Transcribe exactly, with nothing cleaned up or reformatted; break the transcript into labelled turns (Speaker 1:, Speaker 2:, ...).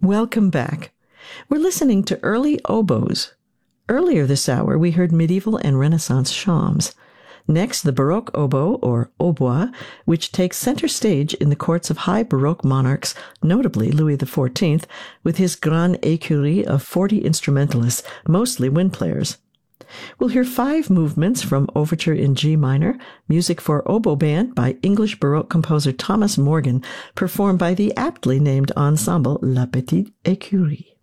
Speaker 1: Welcome back. We're listening to early oboes. Earlier this hour, we heard medieval and Renaissance shawms. Next, the Baroque oboe, or hautbois, which takes center stage in the courts of high Baroque monarchs, notably Louis the fourteenth, with his grande écurie of forty instrumentalists, mostly wind players. We'll hear five movements from Overture in G minor, music for oboe band by English Baroque composer Thomas Morgan, performed by the aptly named ensemble La Petite Écurie.